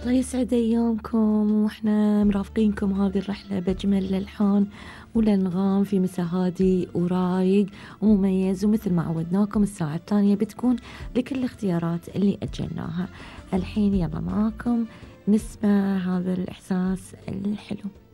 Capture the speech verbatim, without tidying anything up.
الله يسعد أيامكم وإحنا مرافقينكم هذه الرحلة بأجمل الألحان والأنغام في مساء هادي ورايق ومميز، ومثل ما عودناكم الساعة الثانية بتكون لكل الاختيارات اللي أجلناها. الحين يلا معاكم نسمع هذا الإحساس الحلو.